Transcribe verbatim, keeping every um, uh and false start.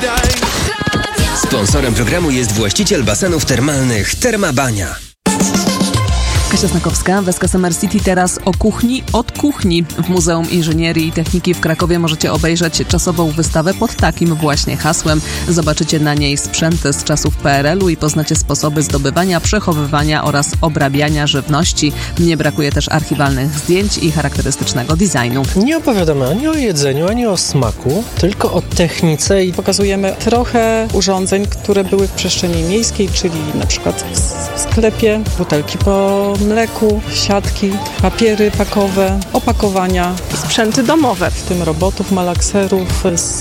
Sponsorem programu jest właściciel basenów termalnych Termabania. Kasia Snakowska, Weska Summer City, teraz o kuchni od kuchni. W Muzeum Inżynierii i Techniki w Krakowie możecie obejrzeć czasową wystawę pod takim właśnie hasłem. Zobaczycie na niej sprzęty z czasów P R L u i poznacie sposoby zdobywania, przechowywania oraz obrabiania żywności. Nie brakuje też archiwalnych zdjęć i charakterystycznego designu. Nie opowiadamy ani o jedzeniu, ani o smaku, tylko o technice. I pokazujemy trochę urządzeń, które były w przestrzeni miejskiej, czyli na przykład w sklepie, butelki po mleku, siatki, papiery pakowe, opakowania. Sprzęty domowe. W tym robotów, malakserów,